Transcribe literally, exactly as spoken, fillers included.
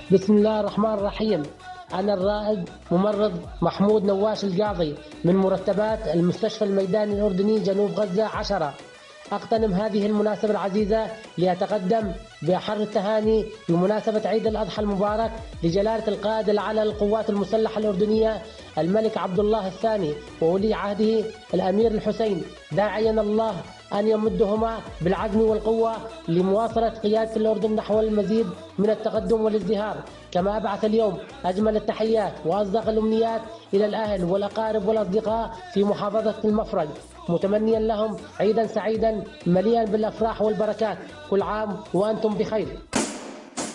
بسم الله الرحمن الرحيم. أنا الرائد ممرض محمود نواش القاضي من مرتبات المستشفى الميداني الأردني جنوب غزة عشرة. أغتنم هذه المناسبة العزيزة لأتقدم بأحر التهاني بمناسبة عيد الأضحى المبارك لجلالة القائد الأعلى للقوات المسلحة الأردنية الملك عبد الله الثاني وولي عهده الأمير الحسين، داعيا الله أن يمدهما بالعزم والقوة لمواصلة قيادة الأردن نحو المزيد من التقدم والازدهار. كما أبعث اليوم أجمل التحيات وأصدق الأمنيات إلى الأهل والأقارب والأصدقاء في محافظة المفرق، متمنيا لهم عيدا سعيدا مليئا بالأفراح والبركات. كل عام وأنتم بخير.